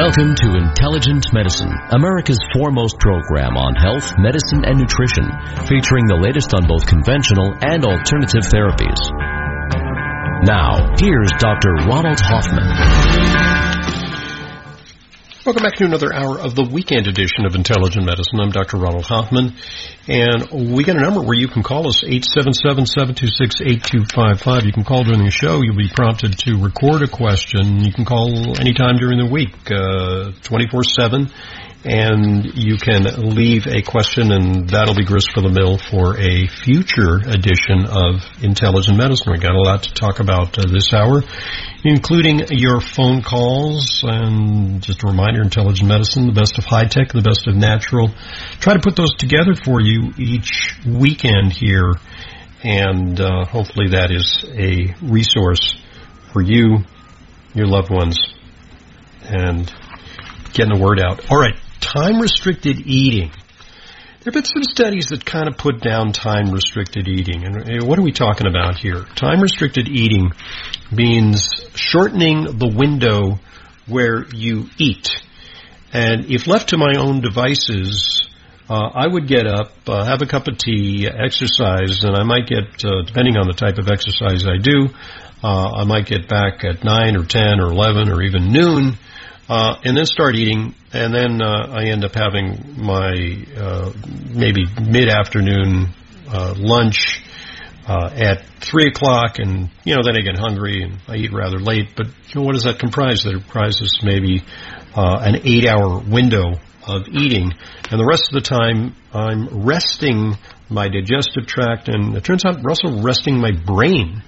Welcome to Intelligent Medicine, America's foremost program on health, medicine, and nutrition, featuring the latest on both conventional and alternative therapies. Now, here's Dr. Ronald Hoffman. Welcome back to another hour of the weekend edition of Intelligent Medicine. I'm Dr. Ronald Hoffman, and we got a number where you can call us, 877-726-8255. You can call during the show. You'll be prompted to record a question. You can call anytime during the week, 24/7, and you can leave a question, and that'll be grist for the mill for a future edition of Intelligent Medicine. We got a lot to talk about this hour, including your phone calls. And just a reminder, Intelligent Medicine, the best of high-tech, the best of natural. Try to put those together for you each weekend here, and hopefully that is a resource for you, your loved ones, and getting the word out. All right, time-restricted eating. There have been some studies that kind of put down time-restricted eating. And what are we talking about here? Time-restricted eating means shortening the window where you eat. And if left to my own devices, I would get up, have a cup of tea, exercise, and I might get, depending on the type of exercise I do, I might get back at 9 or 10 or 11 or even noon, and then start eating, and then I end up having my maybe mid-afternoon lunch at 3 o'clock, and then I get hungry and I eat rather late. But what does that comprise? That comprises maybe an 8-hour window of eating, and the rest of the time I'm resting my digestive tract, and it turns out I'm also resting my brain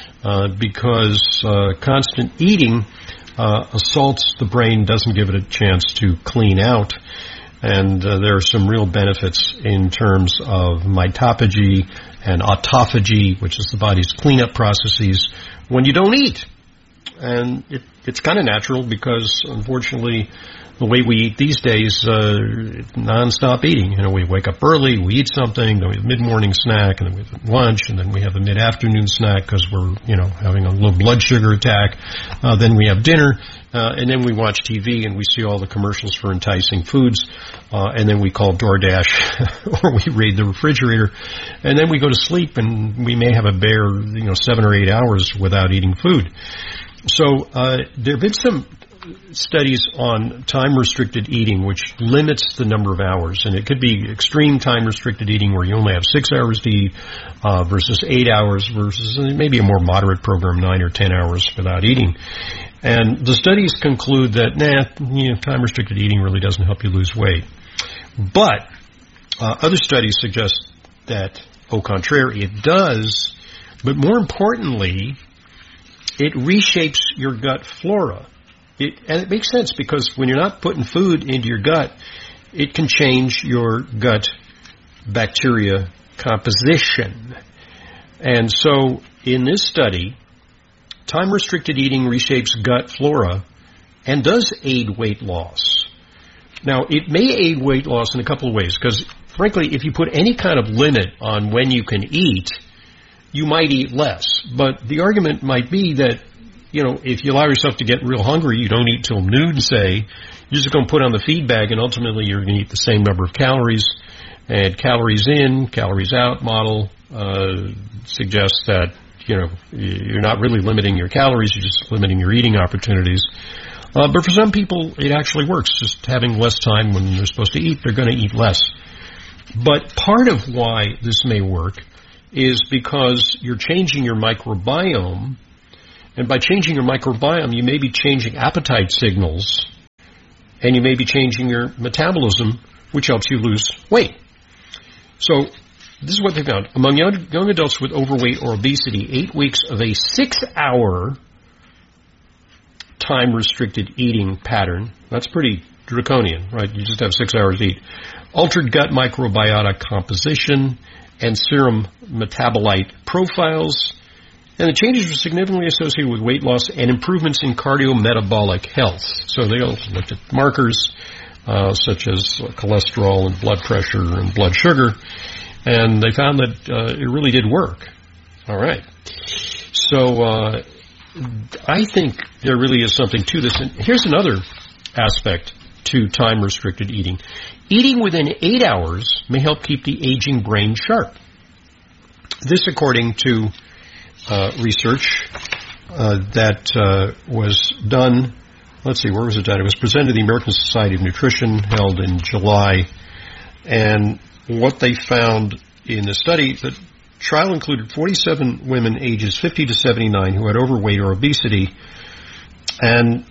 because constant eating assaults the brain, doesn't give it a chance to clean out. And there are some real benefits in terms of mitophagy and autophagy, which is the body's cleanup processes, when you don't eat. And it's kind of natural because, unfortunately, the way we eat these days, non-stop eating. We wake up early, we eat something, then we have a mid-morning snack, and then we have lunch, and then we have a mid-afternoon snack because we're, having a low blood sugar attack. Then we have dinner, and then we watch TV and we see all the commercials for enticing foods, and then we call DoorDash or we raid the refrigerator, and then we go to sleep and we may have a bare, 7 or 8 hours without eating food. So there have been some studies on time-restricted eating, which limits the number of hours. And it could be extreme time-restricted eating where you only have 6 hours to eat versus 8 hours versus maybe a more moderate program, 9 or 10 hours without eating. And the studies conclude that, time-restricted eating really doesn't help you lose weight. But other studies suggest that, au contraire, it does. But more importantly, it reshapes your gut flora. And it makes sense because when you're not putting food into your gut, it can change your gut bacteria composition. And so in this study, time-restricted eating reshapes gut flora and does aid weight loss. Now, it may aid weight loss in a couple of ways because, frankly, if you put any kind of limit on when you can eat, you might eat less. But the argument might be that if you allow yourself to get real hungry, you don't eat till noon, say, you're just going to put on the feed bag, and ultimately you're going to eat the same number of calories. And calories in, calories out model suggests that, you're not really limiting your calories, you're just limiting your eating opportunities. But for some people, it actually works. Just having less time when they're supposed to eat, they're going to eat less. But part of why this may work is because you're changing your microbiome. And by changing your microbiome, you may be changing appetite signals, and you may be changing your metabolism, which helps you lose weight. So this is what they found. Among young adults with overweight or obesity, 8 weeks of a 6-hour time-restricted eating pattern, that's pretty draconian, right? You just have 6 hours to eat. Altered gut microbiota composition and serum metabolite profiles. And the changes were significantly associated with weight loss and improvements in cardiometabolic health. So they also looked at markers such as cholesterol and blood pressure and blood sugar, and they found that it really did work. All right. So I think there really is something to this. And here's another aspect to time-restricted eating. Eating within 8 hours may help keep the aging brain sharp. This, according to research that was done, let's see, where was it done? It was presented to the American Society of Nutrition, held in July. And what they found in the study, the trial included 47 women ages 50 to 79 who had overweight or obesity, and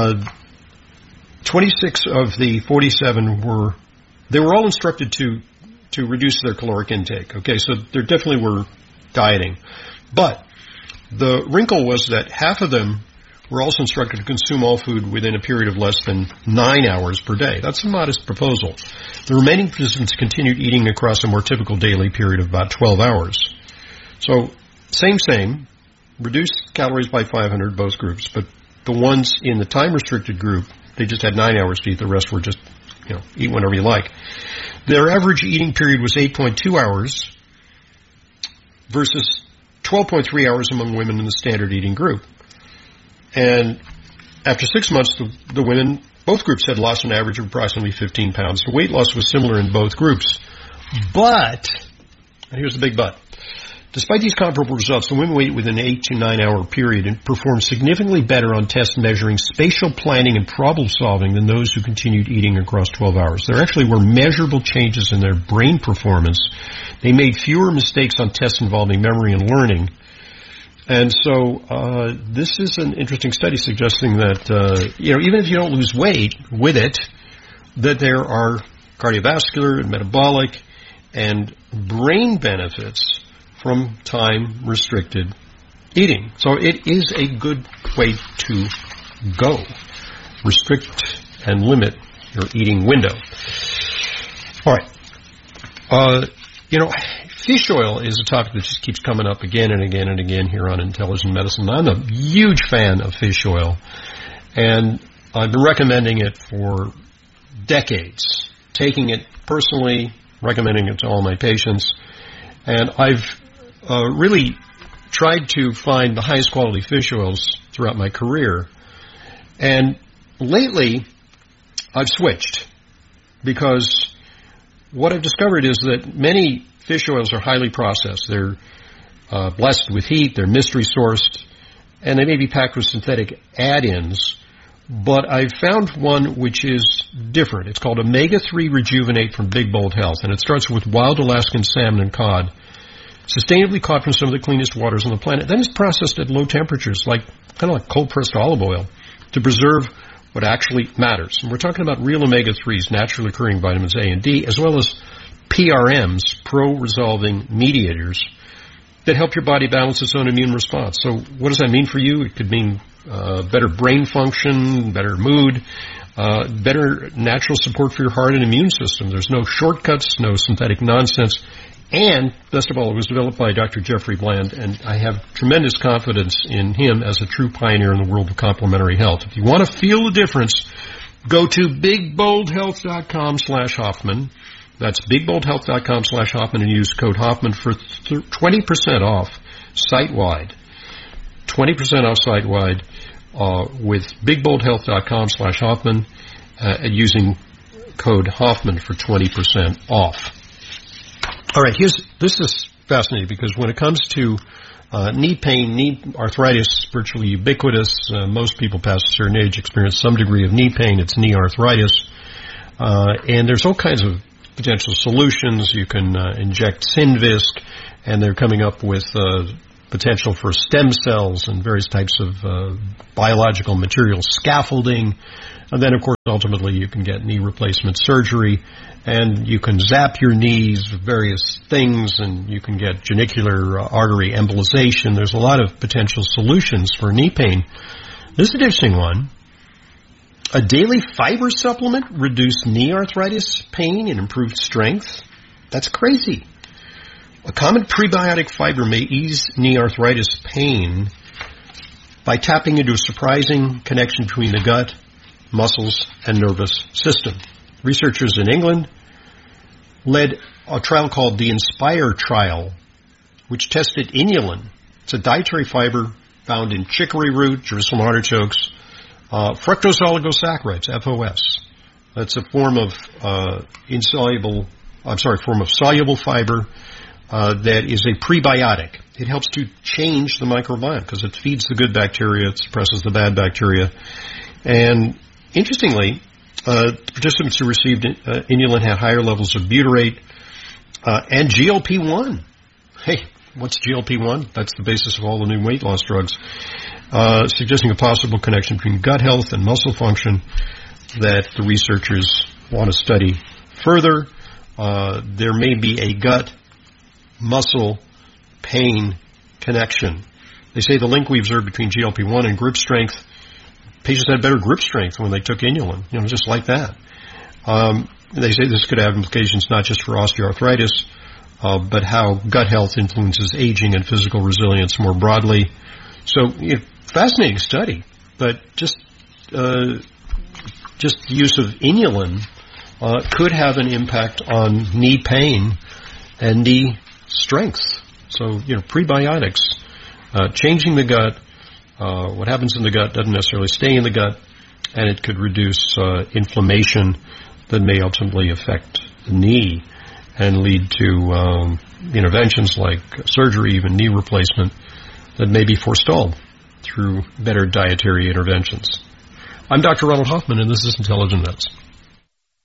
26 of the 47 were all instructed to reduce their caloric intake. Okay, so there definitely were dieting. But the wrinkle was that half of them were also instructed to consume all food within a period of less than 9 hours per day. That's a modest proposal. The remaining participants continued eating across a more typical daily period of about 12 hours. So, same, reduced calories by 500, both groups, but the ones in the time-restricted group, they just had 9 hours to eat. The rest were just, eat whenever you like. Their average eating period was 8.2 hours versus 12.3 hours among women in the standard eating group. And after 6 months, the women, both groups had lost an average of approximately 15 pounds. The weight loss was similar in both groups. But, and here's the big but, despite these comparable results, the women weighed within an 8 to 9 hour period and performed significantly better on tests measuring spatial planning and problem solving than those who continued eating across 12 hours. There actually were measurable changes in their brain performance. They made fewer mistakes on tests involving memory and learning. And so this is an interesting study suggesting that, even if you don't lose weight with it, that there are cardiovascular and metabolic and brain benefits from time-restricted eating. So it is a good way to go. Restrict and limit your eating window. All right. Fish oil is a topic that just keeps coming up again and again and again here on Intelligent Medicine. I'm a huge fan of fish oil, and I've been recommending it for decades, taking it personally, recommending it to all my patients, and I've really tried to find the highest quality fish oils throughout my career. And lately, I've switched, because what I've discovered is that many fish oils are highly processed. They're blessed with heat, they're mystery sourced, and they may be packed with synthetic add-ins. But I've found one which is different. It's called Omega-3 Rejuvenate from Big Bold Health, and it starts with wild Alaskan salmon and cod, sustainably caught from some of the cleanest waters on the planet. Then it's processed at low temperatures, kind of like cold-pressed olive oil, to preserve what actually matters. And we're talking about real omega-3s, naturally occurring vitamins A and D, as well as PRMs, pro-resolving mediators, that help your body balance its own immune response. So what does that mean for you? It could mean better brain function, better mood, better natural support for your heart and immune system. There's no shortcuts, no synthetic nonsense. And, best of all, it was developed by Dr. Jeffrey Bland, and I have tremendous confidence in him as a true pioneer in the world of complementary health. If you want to feel the difference, go to bigboldhealth.com/Hoffman. That's bigboldhealth.com/Hoffman and use code Hoffman for 20% off site-wide. 20% off site-wide with bigboldhealth.com/Hoffman using code Hoffman for 20% off. All right, this is fascinating, because when it comes to knee pain, knee arthritis, virtually ubiquitous. Most people past a certain age experience some degree of knee pain. It's knee arthritis. And there's all kinds of potential solutions. You can inject Synvisc, and they're coming up with potential for stem cells and various types of biological material scaffolding. And then, of course, ultimately you can get knee replacement surgery, and you can zap your knees with various things, and you can get genicular artery embolization. There's a lot of potential solutions for knee pain. This is an interesting one. A daily fiber supplement reduced knee arthritis pain and improved strength? That's crazy. A common prebiotic fiber may ease knee arthritis pain by tapping into a surprising connection between the gut, muscles, and nervous system. Researchers in England led a trial called the INSPIRE trial, which tested inulin. It's a dietary fiber found in chicory root, Jerusalem artichokes, Fructose oligosaccharides, FOS. That's a form of soluble fiber that is a prebiotic. It helps to change the microbiome because it feeds the good bacteria, it suppresses the bad bacteria. And interestingly, participants who received inulin had higher levels of butyrate and GLP-1. Hey, what's GLP-1? That's the basis of all the new weight loss drugs, suggesting a possible connection between gut health and muscle function that the researchers want to study further. There may be a gut-muscle pain connection. They say the link we observed between GLP-1 and grip strength, patients had better grip strength when they took inulin, just like that. They say this could have implications not just for osteoarthritis, but how gut health influences aging and physical resilience more broadly. So, fascinating study, but just the use of inulin could have an impact on knee pain and knee strength. So, prebiotics, changing the gut, what happens in the gut doesn't necessarily stay in the gut, and it could reduce inflammation that may ultimately affect the knee and lead to interventions like surgery, even knee replacement, that may be forestalled through better dietary interventions. I'm Dr. Ronald Hoffman, and this is Intelligent Medicine.